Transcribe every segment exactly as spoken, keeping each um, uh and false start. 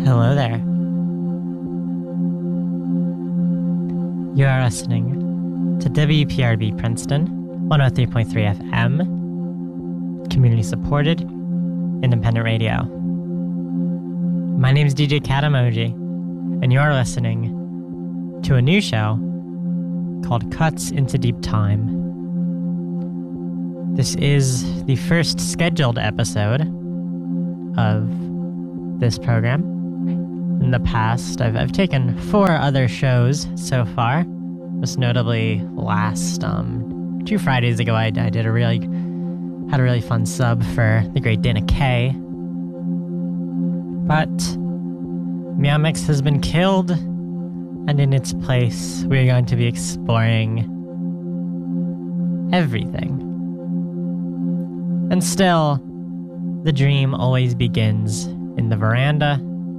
Hello there. You are listening to W P R B Princeton, one oh three point three F M, community-supported, independent radio. My name is D J Cat Emoji, and you're listening to a new show called Cuts into Deep Time. This is the first scheduled episode of this program. In the past, I've, I've taken four other shows so far. Most notably, last um, two Fridays ago, I, I did a really had a really fun sub for the great Dana Kay. But Meow Mix has been killed, and in its place, we're going to be exploring everything. And still, the dream always begins in the veranda.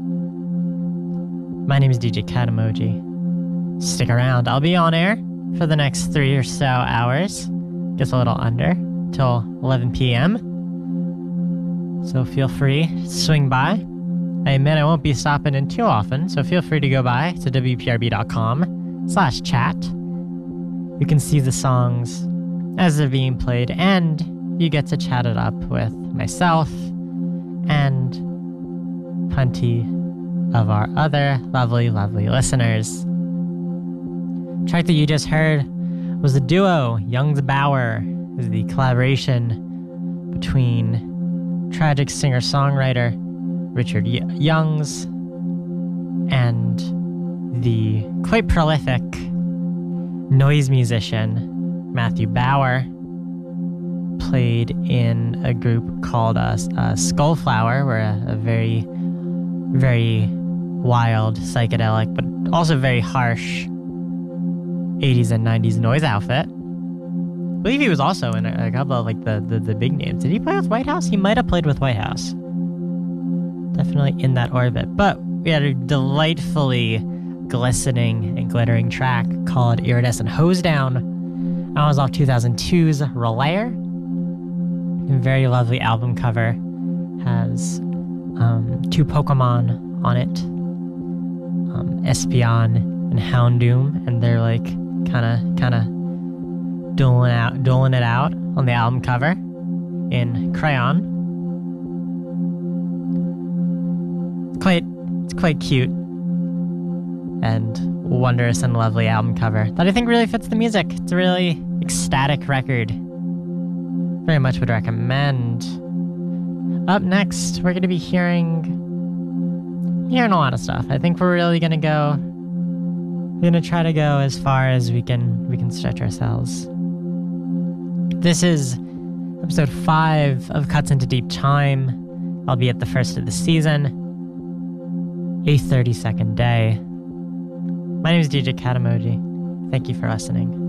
My name is D J Cat Emoji. Stick around. I'll be on air for the next three or so hours. Gets a little under, till eleven p.m. So feel free to swing by. I admit I won't be stopping in too often, so feel free to go by to W P R B dot com slash chat. You can see the songs as they're being played, and you get to chat it up with myself and plenty of our other lovely, lovely listeners. The track that you just heard was the duo Youngs Bauer, is the collaboration between tragic singer-songwriter Richard y- Youngs and the quite prolific noise musician Matthew Bauer. Played in a group called uh, uh, Skullflower. We're a, a very, very wild, psychedelic, but also very harsh eighties and nineties noise outfit. I believe he was also in a, a couple of like the, the, the big names. Did he play with Whitehouse? He might have played with Whitehouse. Definitely in that orbit. But we had a delightfully glistening and glittering track called Iridescent Hose Down. That was off two thousand two's Relayer. A very lovely album cover. Has um, two Pokemon on it. Um, Espeon and Houndoom. And they're like kind of kind of doling out, doling it out on the album cover in crayon. It's quite, it's quite cute and wondrous and lovely album cover that I think really fits the music. It's a really ecstatic record. Very much would recommend. Up next, we're going to be hearing hearing a lot of stuff. I think we're really going to go. We're going to try to go as far as we can. We can stretch ourselves. This is episode five of Cuts into Deep Time. Albeit the first of the season. A thirty-second day. My name is D J Cat Emoji. Thank you for listening.